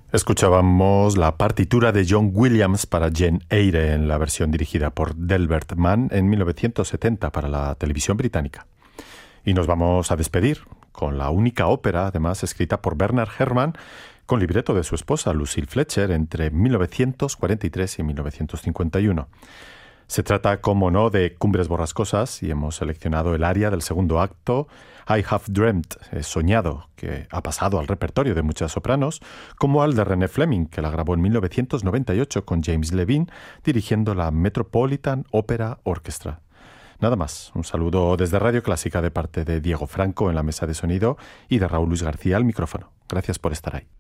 Escuchábamos la partitura de John Williams para Jane Eyre en la versión dirigida por Delbert Mann en 1970 para la televisión británica. Y nos vamos a despedir con la única ópera, además, escrita por Bernard Herrmann con libreto de su esposa Lucille Fletcher entre 1943 y 1951. Se trata, como no, de Cumbres Borrascosas y hemos seleccionado el aria del segundo acto, I Have Dreamt, he soñado, que ha pasado al repertorio de muchas sopranos, como al de René Fleming, que la grabó en 1998 con James Levine, dirigiendo la Metropolitan Opera Orchestra. Nada más, un saludo desde Radio Clásica de parte de Diego Franco en la mesa de sonido y de Raúl Luis García al micrófono. Gracias por estar ahí.